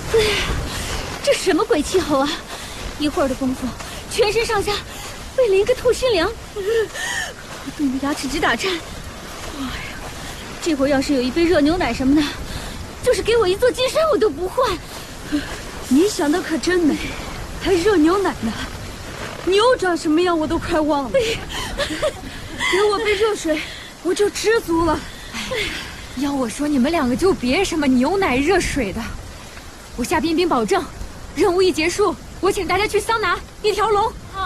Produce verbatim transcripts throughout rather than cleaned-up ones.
这什么鬼气候啊！一会儿的功夫，全身上下被淋个透心凉，我冻得牙齿直打颤。哎呀，这会儿要是有一杯热牛奶什么的，就是给我一座金山我都不换。 你想的可真美，还热牛奶呢？牛长什么样我都快忘了。给我杯热水，我就知足了。 要我说，你们两个就别什么牛奶热水的。我夏冰冰保证，任务一结束，我请大家去桑拿，一条龙。 好。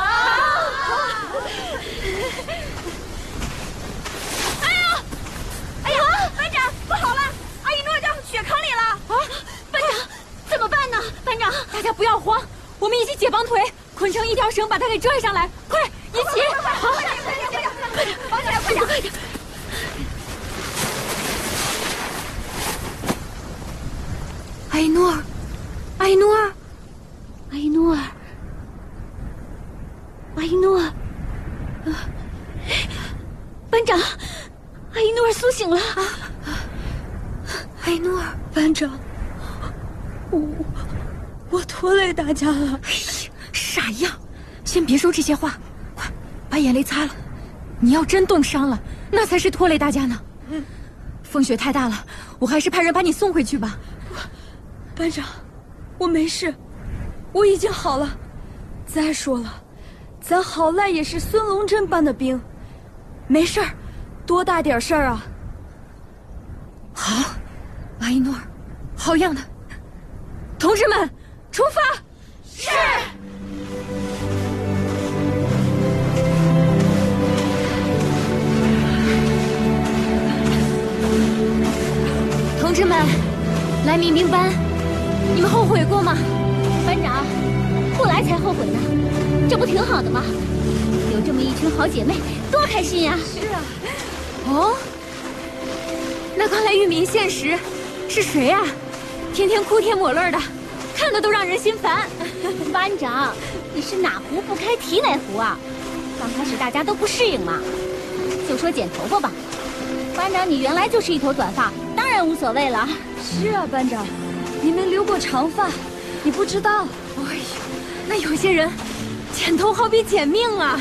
哎呀，哎呀，班长，不好了，阿依诺掉雪坑里了！啊，班长，怎么办呢？班长， 大家不要慌，我们一起解绑腿，捆成一条绳，把它给拽上来，快，一起！好， 快点，快点，快点，快点，绑起来，快点，快点！ 阿依诺尔，阿依诺尔， 阿依诺尔，阿依诺尔，啊！班长，阿依诺尔苏醒了啊！ 阿依诺尔， 班长，我我拖累大家了。 哎呀，傻样！先别说这些话，快把眼泪擦了。你要真冻伤了，那才是拖累大家呢。嗯，风雪太大了，我还是派人把你送回去吧。 班长，我没事，我已经好了。再说了，咱好赖也是孙龙珍班的兵，没事儿，多大点事儿啊？ 好，阿依诺尔，好样的！同志们，出发！ 是。 同志们，来民兵班。你们后悔过吗？ 班长，不来才后悔呢，这不挺好的吗？有这么一群好姐妹，多开心呀！ 是啊。 哦，那刚来玉民现实是谁啊？天天哭天抹泪的，看的都让人心烦。 班长，你是哪壶不开提哪壶啊？刚开始大家都不适应嘛。就说剪头发吧，班长你原来就是一头短发，当然无所谓了。 是啊，班长。你们留过长发，你不知道。 哎呀，那有些人剪头好比剪命啊！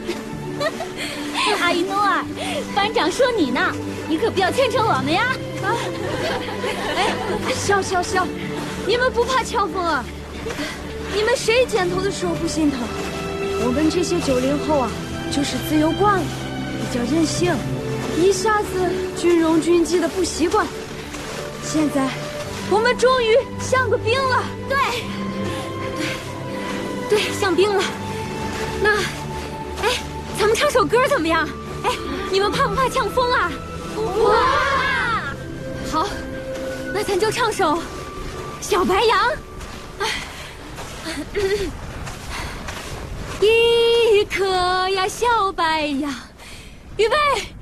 阿依诺尔，班长说你呢，你可不要牵扯我们呀！啊！ 哎，笑笑笑，你们不怕呛风啊？你们谁剪头的时候不心疼？我们这些九零后啊，就是自由惯了，比较任性，一下子军容军纪的不习惯。现在。我们终于像个兵了， 对， 对，对，像兵了。那，哎，咱们唱首歌怎么样？哎，你们怕不怕呛风啊？ 不怕。 好，那咱就唱首《小白杨》。哎，一颗呀小白杨，预备。